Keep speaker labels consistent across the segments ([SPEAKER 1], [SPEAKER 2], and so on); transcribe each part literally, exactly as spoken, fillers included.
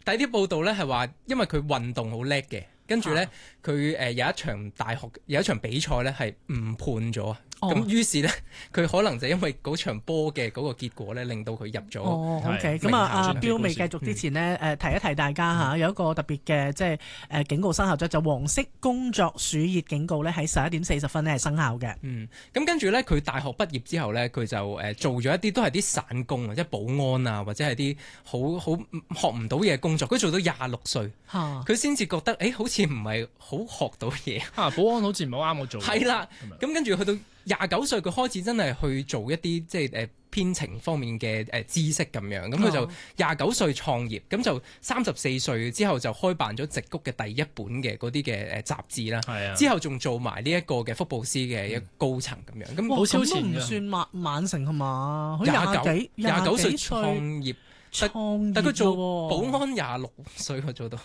[SPEAKER 1] 睇啲報道咧係話，因為佢運動好叻嘅，跟住咧佢誒有一場大學有一場比賽咧係誤判咗。咁、哦、於是咧，佢可能就因為嗰場波嘅嗰個結果咧，令到佢入咗。
[SPEAKER 2] 哦，OK，咁啊，阿標未繼續之前呢，誒、嗯、提一提大家嚇，有一個特別嘅即係誒警告生效咗，就黃色工作暑熱警告咧喺十一點四十分咧係生效嘅。嗯，
[SPEAKER 1] 咁跟住咧，佢大學畢業之後咧，佢就誒做咗一啲都係啲散工啊，即係保安啊，或者係啲好好學唔到嘢工作。佢做到廿六歲，佢先至覺得誒、欸，好似唔係好學到嘢。
[SPEAKER 3] 啊，保安好似唔係好啱我做。
[SPEAKER 1] 係啦，咁跟住去到廿九歲，佢開始真係去做一啲即係誒編程方面嘅誒知識咁樣，咁佢就廿九歲創業，咁就三十四歲之後就開辦咗矽谷嘅第一本嘅嗰啲嘅誒雜誌啦。係啊，之後仲做埋呢一個嘅福布斯嘅一個高層咁樣，咁好超前嘅。
[SPEAKER 2] 唔算晚晚成係嘛？
[SPEAKER 1] 廿九
[SPEAKER 2] 幾
[SPEAKER 1] 廿九歲創業，
[SPEAKER 2] 創業
[SPEAKER 1] 但佢做保安廿六歲佢做到。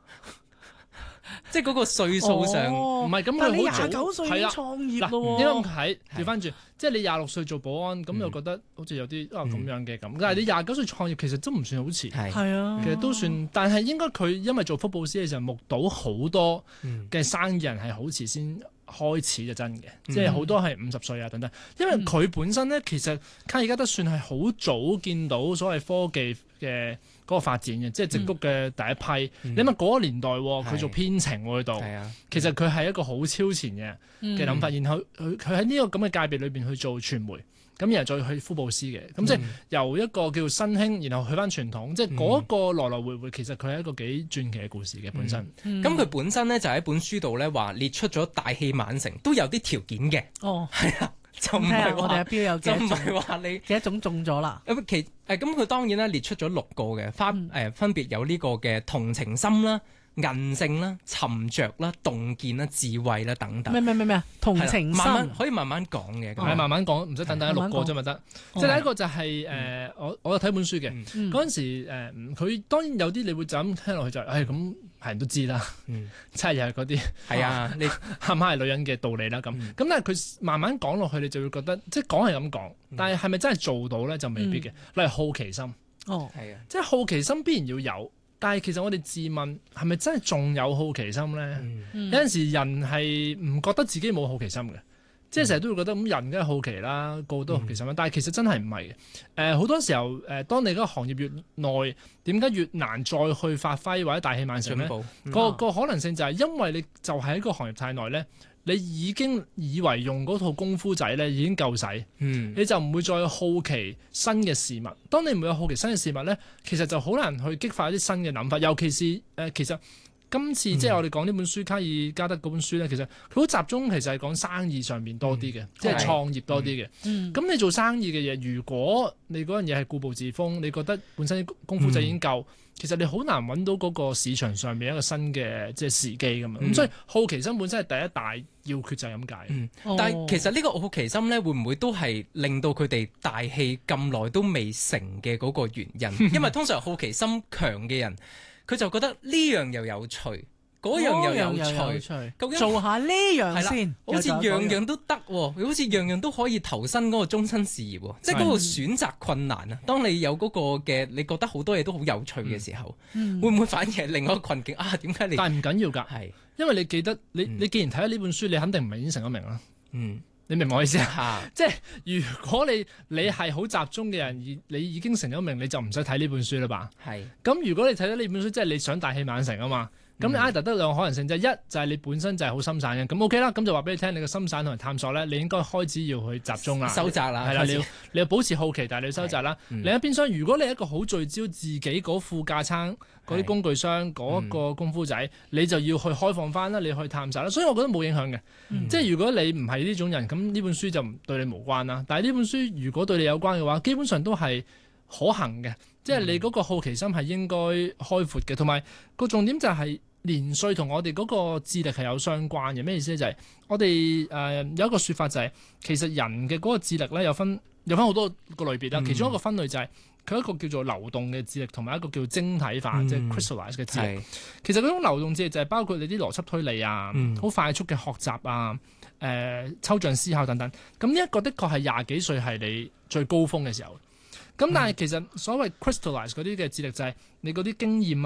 [SPEAKER 1] 即係嗰個歲數上
[SPEAKER 3] 唔係咁，佢好早
[SPEAKER 2] 廿九歲已經創業咯。
[SPEAKER 3] 因為係調翻轉，即係你廿六歲做保安，咁又覺得好似有啲啊咁樣嘅咁。但係你廿九歲創業，其實都唔算好遲。
[SPEAKER 2] 係啊，
[SPEAKER 3] 其實都算，但係應該佢因為做福布斯嘅時候，目睹好多嘅生意人係好遲先開始就真嘅，即係好多係五十歲啊等等。因為佢本身咧，其實卡爾加德算係好早見到所謂科技嘅嗰個發展嘅，即係矽谷嘅第一批。嗯、你諗下嗰個年代，佢做編程喎喺度，其實佢係一個好超前嘅嘅諗法。然後佢佢喺呢個咁嘅界別裏邊去做傳媒，咁然後再去福布斯嘅，咁即係由一個叫做新興，然後去翻傳統，即係嗰個來來回回，其實佢係一個幾傳奇嘅故事嘅本身。
[SPEAKER 1] 咁佢、嗯、本身咧就喺本書度咧話列出咗大器晚成都有啲條件嘅。哦，係啊。就唔係
[SPEAKER 2] 我哋阿標有幾
[SPEAKER 1] 就唔係話你
[SPEAKER 2] 幾多種中咗啦。
[SPEAKER 1] 咁其誒咁佢當然咧列出咗六個嘅，分誒、嗯、分別有呢個嘅同情心啦、韌性啦、沉着啦、洞見啦、智慧啦等等。
[SPEAKER 2] 咩咩咩咩啊？同情心
[SPEAKER 1] 慢慢可以慢慢講嘅，
[SPEAKER 3] 係、哦、慢慢講，唔使等等六個啫嘛得。即係第一個就係、是、誒、呃，我我有睇本書嘅嗰陣時誒，佢、呃、當然有啲你會就咁聽落去就係咁。係人都知啦，嗯，真係又係嗰啲係啊，你係咪係女人嘅道理啦咁。咁、嗯、但係佢慢慢講落去，你就會覺得即係講係咁講，但係係咪真係做到咧就未必嘅。例如好奇心，哦，係啊，即係好奇心必然要有，但係其實我哋自問係咪真係仲有好奇心咧？嗯、有陣時人係唔覺得自己冇好奇心嘅。即係成日都會覺得咁人梗係好奇啦，個個都好奇心啦。嗯、但係其實真係唔係嘅。誒、呃、好多時候誒、呃，當你嗰個行業越耐，點解越難再去發揮或者大器晚成咧？嗯、個個可能性就係因為你就喺一個行業太耐咧，你已經以為用嗰套功夫仔咧已經夠使，嗯、你就唔會再好奇新嘅事物。當你唔會有好奇新嘅事物咧，其實就好難去激發一啲新嘅諗法。尤其是誒、呃，其實。今次即係我哋講呢本書，卡爾加德嗰本書咧，其實佢好集中，其實係講生意上面多啲嘅，嗯、即係創業多啲嘅。咁、嗯嗯、你做生意嘅嘢，如果你嗰樣嘢係固步自封，你覺得本身功夫就已經夠，嗯、其實你好難揾到嗰個市場上面一個新嘅即係時機咁嘛。咁、嗯、所以好奇心本身係第一大要訣就係咁解。嗯哦、
[SPEAKER 1] 但係其實呢個好奇心咧，會唔會都係令到佢哋大氣咁耐都未成嘅嗰個原因？因為通常好奇心強嘅人。佢就覺得呢樣又有趣，嗰樣又有趣，有趣究竟
[SPEAKER 2] 做下呢樣先，
[SPEAKER 1] 好似樣樣都得喎，好似樣樣都可以投身嗰個終身事業喎，即係嗰個選擇困難啊！當你有嗰個嘅，你覺得好多嘢都好有趣嘅時候，嗯、會唔會反而係另外一個困境啊？點解你？
[SPEAKER 3] 但係唔緊要㗎，係是因為你記得你你既然睇咗呢本書，你肯定唔係已經成咗名啦。嗯。你明唔明我意思啊？即係如果你你係好集中嘅人，而你已經成咗名，你就唔使睇呢本書啦吧？係是。咁如果你睇咗呢本書，即係你想大器晚成啊嘛？咁你 either 得兩個可能性，就係一就係你本身就係好心散嘅，咁 OK 啦，咁就話俾你聽，你個心散同埋探索咧，你應該開始要去集中啦，
[SPEAKER 1] 收窄啦，
[SPEAKER 3] 係啦，你要你要保持好奇，但係你要收窄啦。嗯、另一邊廂，如果你係一個好聚焦自己嗰副架撐嗰啲工具箱嗰一個功夫仔，嗯、你就要去開放翻啦，你去探索啦。所以我覺得冇影響嘅，嗯、即係如果你唔係呢種人，咁呢本書就對你無關啦。但係呢本書如果對你有關嘅話，基本上都係可行嘅，即係你嗰個好奇心係應該開闊嘅，同埋個重點就係、是。年歲同我哋嗰個智力係有相關嘅，咩意思咧？就係、是、我哋誒、呃、有一個説法就係、是，其實人嘅嗰個智力咧有分有分好多個類別啦。嗯、其中一個分類就係、是、佢一個叫做流動嘅智力，同埋一個叫做晶體化，嗯、即係 crystallize 嘅智力。是其實嗰種流動智力就係包括你啲邏輯推理啊，好、嗯、快速嘅學習啊，誒、呃、抽象思考等等。咁呢一個的確係廿幾歲係你最高峰嘅時候。咁但係其實所謂 crystallize 嗰啲嘅智力就係你嗰啲經驗